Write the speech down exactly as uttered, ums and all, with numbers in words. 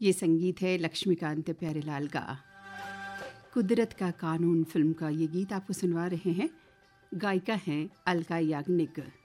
ये संगीत है लक्ष्मीकांत प्यारेलाल का। कुदरत का कानून फिल्म का ये गीत आपको सुनवा रहे हैं। गायिका हैं अलका याग्निक।